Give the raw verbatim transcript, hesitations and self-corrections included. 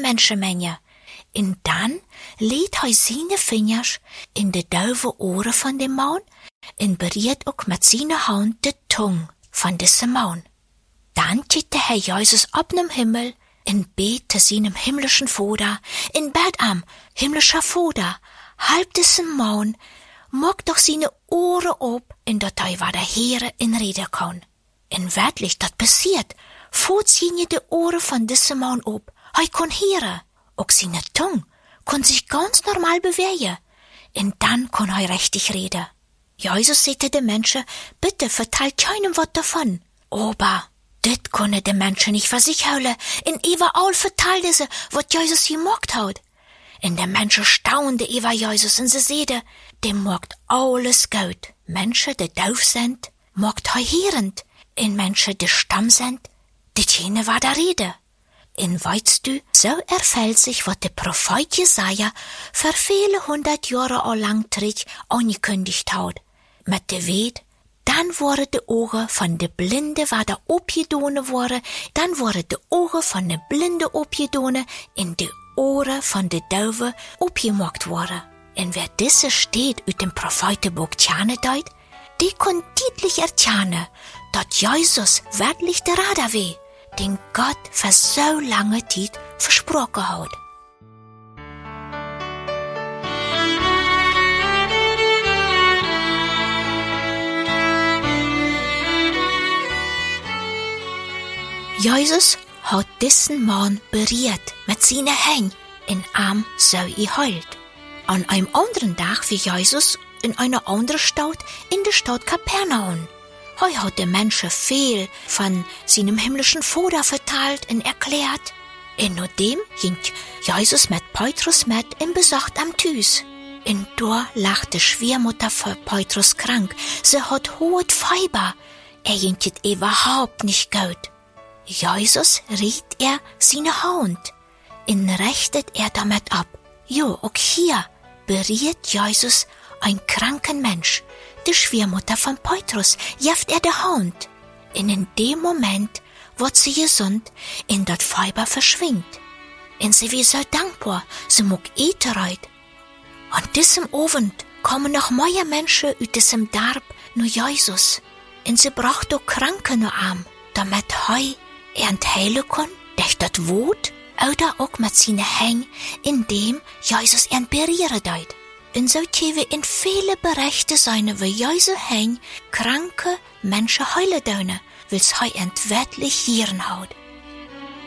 menschenmenge. En dan leed hij zijn vingers in de duive oren van de man en bereed ook met zijn hand de tong van deze man. Dan titte hij Jezus op naar Himmel en beet te seinem himmlischen Vater en bad am, himmlischer Vater, halb deze man, mag doch seine oren op en dat hij waar de Heere in reden kan. En werkelijk, dat passiert, voort zien je de oren van deze man op. Hij kon heren. Ook seine tong kon sich ganz normal bewegen. En dan kon hij richtig reden. Jesus sagte de Menschen, bitte verteilt keinem wat davon. Aber dit konden de Menschen nicht für sich houden. En überall verteilte ze wat Jesus gemacht hat. En de Menschen staunten über Jesus en ze zeiden, dem macht alles gut. Menschen, die doof sind, macht hij herend. En Menschen, die stam sind, diegene war der Rede. En weißt du, so erfällt sich, wat de Prophet Jesaja für viele hundert Jahre al lang terug angekündigt hat. Met de weet, dan worden de ogen van de blinde waar de opgedonen worden, dan worden de ogen van de blinde opgedonen en de oren van de duiven opgemaakt worden. En wer diese steht uit dem Prophetenbuch tjane duid, die kon deutlich erkennen, dat Jesus wirklich der Rader weh, den Gott für so lange Zeit versprochen hat. Jesus hat diesen Mann berührt mit seinen Händen in Arm so geheult. An einem anderen Tag wie Jesus in einer anderen Stadt, in der Stadt Kapernaum. Er hat den Menschen viel von seinem himmlischen Vater verteilt und erklärt. Und nachdem ging Jesus mit Petrus mit und besucht am Tüß. Und da lag die Schwiegermutter von Petrus krank. Sie hat hohes Fieber. Er ging es überhaupt nicht gut. Jesus riet er seine Hand und richtet er damit ab. Jo, auch hier berührt Jesus ein kranken Mensch. Die Schwiegermutter von Petrus jeft er die Hand. Und in dem Moment wird sie gesund und das Fieber verschwindet. Und sie wird so dankbar, sie mag eten reut. An diesem Abend kommen noch mehr Menschen aus diesem Dorf nur Jesus. Und sie brachten auch Kranke nur an, damit er er heilen kann, durch das Wort oder auch mit seinen Händen, indem Jesus ihn berühren deut. Und so können wir in viele Berichte sein, wie Jesus Händen kranke Menschen heilen dürfen, weil er ihn wirklich Hirn hat.